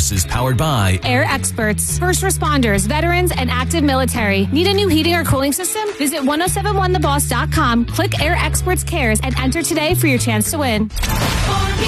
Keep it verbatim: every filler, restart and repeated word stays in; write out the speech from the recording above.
is powered by Air Experts, first responders, veterans, and active military. Need a new heating or cooling system? Visit ten seventy-one the boss dot com, click Air Experts Cares, and enter today for your chance to win.